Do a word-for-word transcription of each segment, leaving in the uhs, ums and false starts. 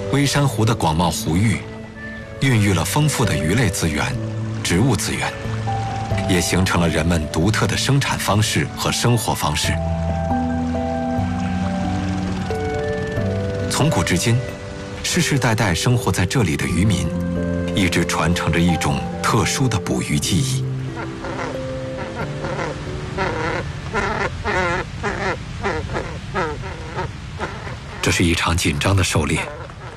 微山湖的广袤湖域，孕育了丰富的鱼类资源、植物资源，也形成了人们独特的生产方式和生活方式。从古至今，世世代代生活在这里的渔民，一直传承着一种特殊的捕鱼技艺。这是一场紧张的狩猎。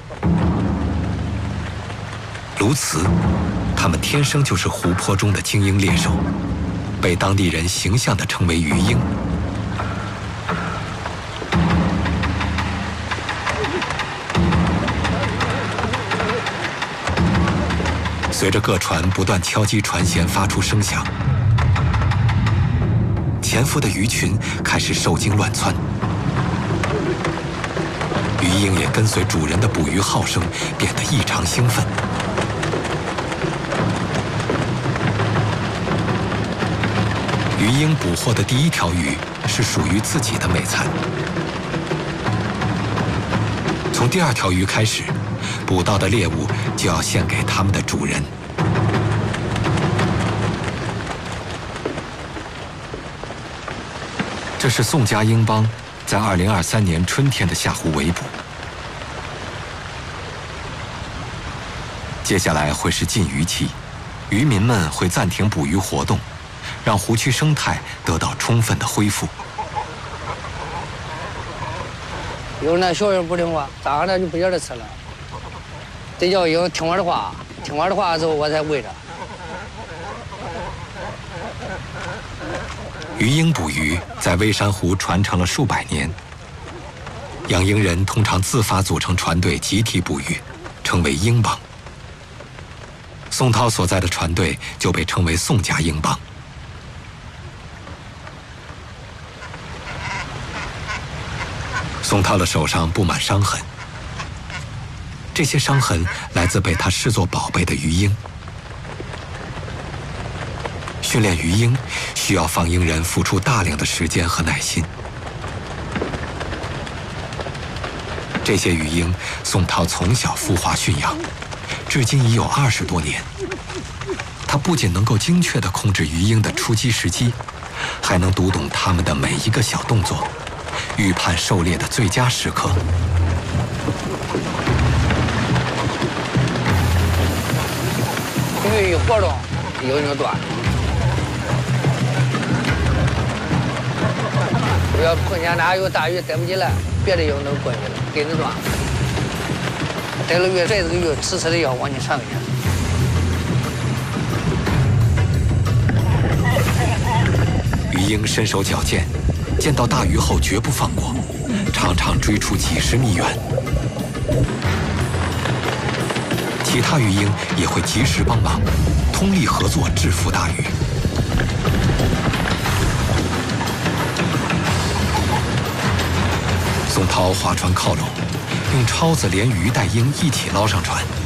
鸬鹚，它们天生就是湖泊中的精英猎手，被当地人形象地称为鱼鹰。随着各船不断敲击船舷，发出声响，潜伏的鱼群开始受惊乱窜。鱼鹰也跟随主人的捕鱼号声变得异常兴奋。鱼鹰捕获的第一条鱼是属于自己的美餐。从第二条鱼开始，捕到的猎物就要献给他们的主人。这是宋家鹰帮在二零二三年春天的下湖围捕。接下来会是禁渔期，渔民们会暂停捕鱼活动，让湖区生态得到充分的恢复。 有那小人不听话，早上他就不叫他吃了。得叫鹰听我的话，听我的话之后我才喂它。 鱼鹰捕鱼在微山湖传承了数百年。养鹰人通常自发组成船队，集体捕鱼，称为鹰帮。宋涛所在的船队就被称为宋家鹰帮。宋涛的手上布满伤痕，这些伤痕来自被他视作宝贝的鱼鹰。训练鱼鹰需要放鹰人付出大量的时间和耐心。这些鱼鹰，宋涛从小孵化驯养，至今已有二十多年。他不仅能够精确地控制鱼鹰的出击时机，还能读懂它们的每一个小动作，预判狩猎的最佳时刻。 因为一活动，鹰就断。要碰见哪有大鱼逮不起来，别的鹰都过去了，给你断。逮了鱼，这个鱼迟迟的要往你上去。 鱼鹰身手矫健，见到大鱼后绝不放过，常常追出几十米远。其他鱼鹰也会及时帮忙，通力合作制服大鱼。宋涛划船靠拢，用抄子连鱼带鹰一起捞上船。